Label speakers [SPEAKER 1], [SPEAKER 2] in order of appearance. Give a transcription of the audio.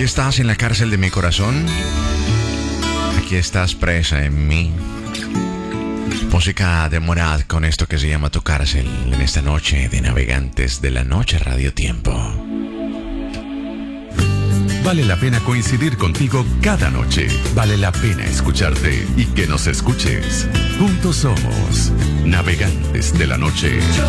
[SPEAKER 1] Aquí estás en la cárcel de mi corazón. Aquí estás presa en mí. Música de Morad con esto que se llama Tu Cárcel en esta noche de Navegantes de la Noche Radio Tiempo.
[SPEAKER 2] Vale la pena coincidir contigo cada noche. Vale la pena escucharte y que nos escuches. Juntos somos Navegantes de la Noche.
[SPEAKER 3] Yo